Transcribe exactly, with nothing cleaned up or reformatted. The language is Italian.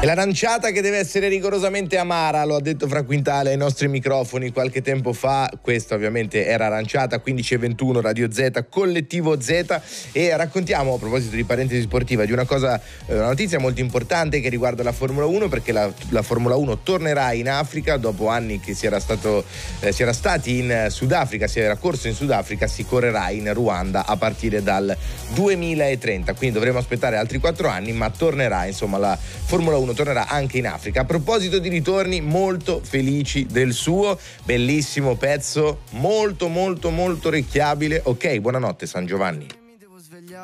E l'aranciata che deve essere rigorosamente amara, lo ha detto Fra Quintale ai nostri microfoni qualche tempo fa. Questa ovviamente era Aranciata, quindici e ventuno, Radio Z, Collettivo Z. E raccontiamo, a proposito di parentesi sportiva, di una cosa, una notizia molto importante che riguarda la Formula uno, perché la, la Formula uno tornerà in Africa dopo anni che si era stato eh, si era stati in Sudafrica, si era corso in Sudafrica, si correrà in Ruanda a partire dal duemilatrenta, quindi dovremo aspettare altri quattro anni, ma tornerà, insomma, la Formula uno tornerà anche in Africa. A proposito di ritorni, molto felici del suo, bellissimo pezzo, molto molto molto orecchiabile. Ok, buonanotte San Giovanni.